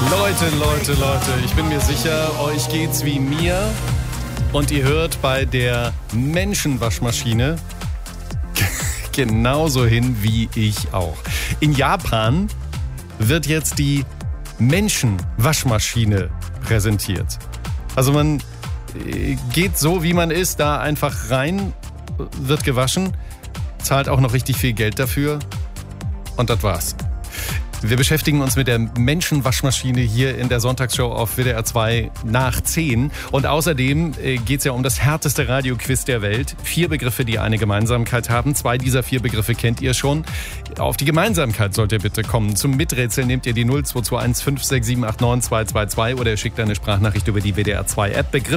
Leute, ich bin mir sicher, euch geht's wie mir und ihr hört bei der Menschenwaschmaschine genauso hin wie ich auch. In Japan wird jetzt die Menschenwaschmaschine präsentiert. Also man geht so, wie man ist, da einfach rein, wird gewaschen, zahlt auch noch richtig viel Geld dafür und das war's. Wir beschäftigen uns mit der Menschenwaschmaschine hier in der Sonntagsshow auf WDR 2 nach 10. Und außerdem geht es ja um das härteste Radioquiz der Welt. 4 Begriffe, die eine Gemeinsamkeit haben. 2 dieser 4 Begriffe kennt ihr schon. Auf die Gemeinsamkeit sollt ihr bitte kommen. Zum Miträtseln nehmt ihr die 0221 567 89222 oder ihr schickt eine Sprachnachricht über die WDR 2 App. Begriff